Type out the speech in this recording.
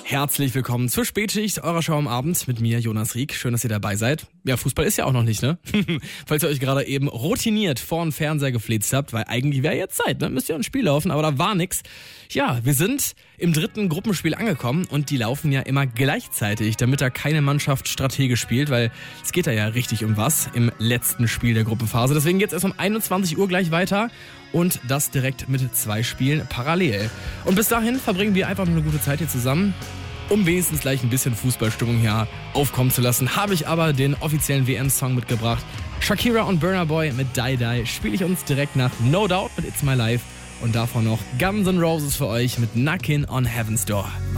Herzlich willkommen zur Spätschicht eurer Show am Abend mit mir, Jonas Rieck. Schön, dass ihr dabei seid. Ja, Fußball ist ja auch noch nicht, ne? Falls ihr euch gerade eben routiniert vor den Fernseher gefläzt habt, weil eigentlich wäre jetzt Zeit, ne? Müsst ihr ein Spiel laufen, aber da war nix. Ja, wir sind im dritten Gruppenspiel angekommen und die laufen ja immer gleichzeitig, damit da keine Mannschaft strategisch spielt, weil es geht da ja richtig um was im letzten Spiel der Gruppenphase. Deswegen geht's erst um 21 Uhr gleich weiter und das direkt mit 2 Spielen parallel. Und bis dahin verbringen wir einfach nur eine gute Zeit hier zusammen. Um wenigstens gleich ein bisschen Fußballstimmung hier aufkommen zu lassen, habe ich aber den offiziellen WM-Song mitgebracht. Shakira und Burna Boy mit Die Die spiele ich uns direkt nach No Doubt mit It's My Life und davon noch Guns N' Roses für euch mit Knockin' on Heaven's Door.